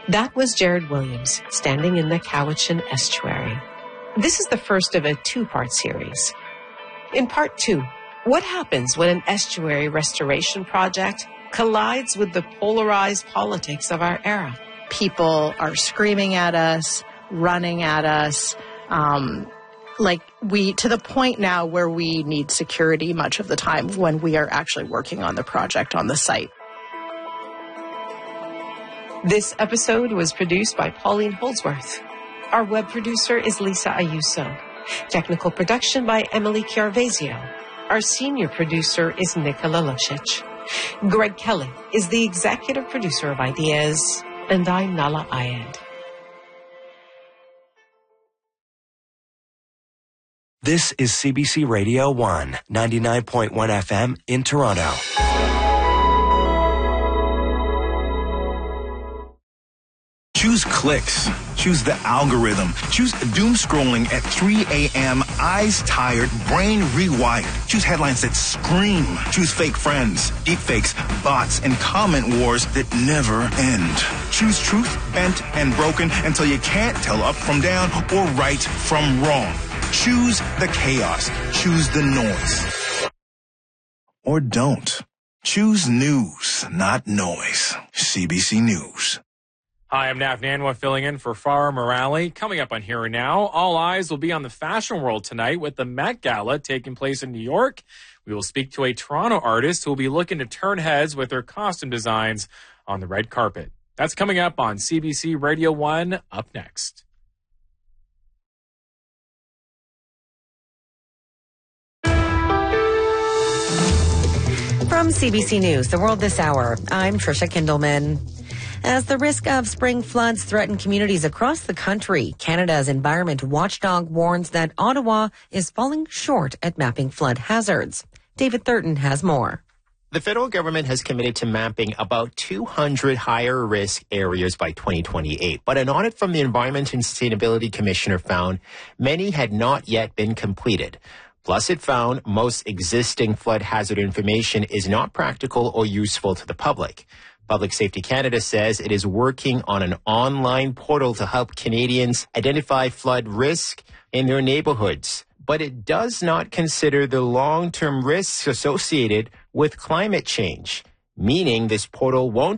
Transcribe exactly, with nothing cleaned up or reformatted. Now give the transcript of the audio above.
That was Jared Williams, standing in the Cowichan Estuary. This is the first of a two-part series. In part two, what happens when an estuary restoration project collides with the polarized politics of our era? People are screaming at us, running at us, um, like we, to the point now where we need security much of the time when we are actually working on the project on the site. This episode was produced by Pauline Holdsworth. Our web producer is Lisa Ayuso. Technical production by Emily Chiarvesio. Our senior producer is Nicola Lucic. Greg Kelly is the executive producer of Ideas, and I'm Nala Ayed. This is C B C Radio one, ninety-nine point one F M in Toronto. Choose clicks. Choose the algorithm. Choose doom scrolling at three a.m., eyes tired, brain rewired. Choose headlines that scream. Choose fake friends, deepfakes, bots, and comment wars that never end. Choose truth, bent, and broken until you can't tell up from down or right from wrong. Choose the chaos. Choose the noise. Or don't. Choose news, not noise. C B C News. Hi, I'm Nav Nanwa filling in for Farah Morale. Coming up on Here and Now, all eyes will be on the fashion world tonight with the Met Gala taking place in New York. We will speak to a Toronto artist who will be looking to turn heads with their costume designs on the red carpet. That's coming up on C B C Radio one, up next. From C B C News, The World This Hour, I'm Trisha Kindleman. As the risk of spring floods threaten communities across the country, Canada's environment watchdog warns that Ottawa is falling short at mapping flood hazards. David Thurton has more. The federal government has committed to mapping about two hundred higher risk areas by twenty twenty-eight. But an audit from the Environment and Sustainability Commissioner found many had not yet been completed. Plus, it found most existing flood hazard information is not practical or useful to the public. Public Safety Canada says it is working on an online portal to help Canadians identify flood risk in their neighborhoods. But it does not consider the long-term risks associated with climate change, meaning this portal won't